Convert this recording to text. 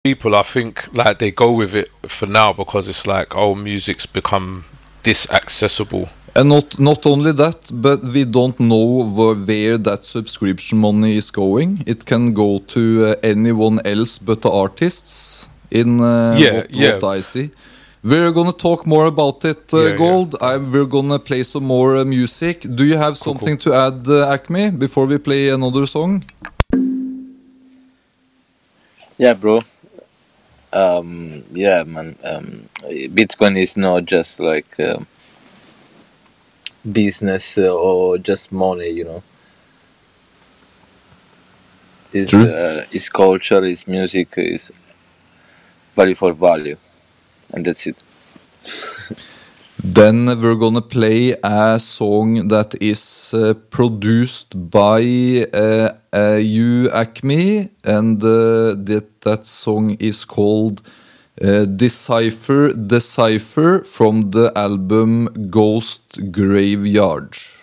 people, I think, like they go with it for now because it's like, oh, music's become this accessible. And not only that, but we don't know where that subscription money is going. It can go to anyone else but the artists, in Yeah, yeah, what I see. We're gonna talk more about it, yeah, yeah. Gold. We're gonna play some more music. Do you have Cool, cool. something to add, Acme, before we play another song? Yeah, bro. Yeah, man. Bitcoin is not just like business or just money, you know. True. It's culture, it's music, is value for value, and that's it. Then we're gonna play a song that is produced by you, Acme, and that song is called Decipher from the album Ghost Graveyard.